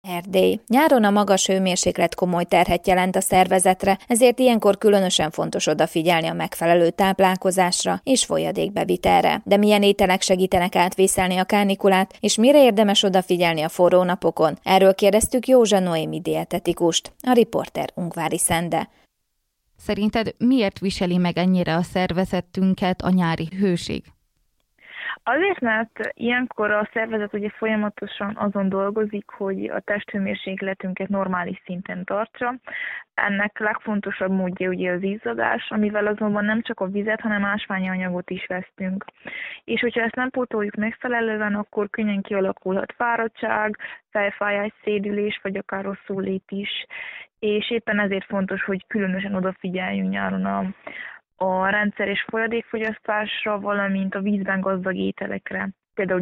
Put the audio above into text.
Erdély. Nyáron a magas hőmérséklet komoly terhet jelent a szervezetre, ezért ilyenkor különösen fontos odafigyelni a megfelelő táplálkozásra és folyadékbevitelre. De milyen ételek segítenek átvészelni a kánikulát, és mire érdemes odafigyelni a forró napokon? Erről kérdeztük Józsa Noémi dietetikust, a riporter Ungvári Szende. Szerinted miért viseli meg ennyire a szervezetünket a nyári hőség? Azért, mert ilyenkor a szervezet ugye folyamatosan azon dolgozik, hogy a testhőmérsékletünket normális szinten tartsa. Ennek legfontosabb módja ugye az izzadás, amivel azonban nem csak a vizet, hanem ásványi anyagot is vesztünk. És hogyha ezt nem pótoljuk megfelelően, akkor könnyen kialakulhat fáradtság, fejfájás, szédülés, vagy akár rosszul lét is. És éppen ezért fontos, hogy különösen odafigyeljünk nyáron a rendszer és folyadékfogyasztásra, valamint a vízben gazdag ételekre. Például